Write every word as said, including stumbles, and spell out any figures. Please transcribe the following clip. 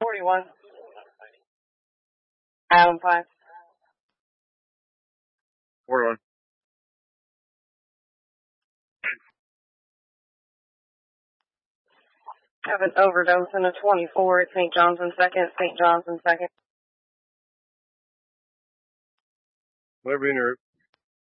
forty-one. Adam five. forty-one. Have an overdose in a twenty-four at Saint John's and second. Saint John's and second. Whatever in your